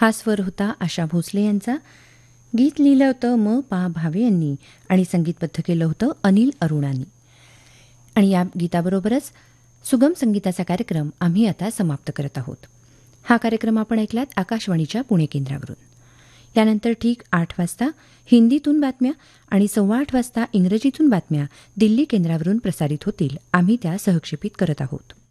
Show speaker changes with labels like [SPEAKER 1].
[SPEAKER 1] हा स्वर होता आशा भोसले यांचा. गीत लिहिलं होतं पा भावे यांनी आणि संगीतबद्ध केलं होतं अनिल अरुणानी. आणि या गीताबरोबरच सुगम संगीताचा कार्यक्रम आम्ही आता समाप्त करत आहोत. हा कार्यक्रम आपण ऐकलात आकाशवाणीच्या पुणे केंद्रावरून. यानंतर ठीक 8 वाजता हिंदीतून बातम्या आणि 8:15 वाजता इंग्रजीतून बातम्या दिल्ली केंद्रावरून प्रसारित होतील. आम्ही त्या सहक्षेपित करत आहोत.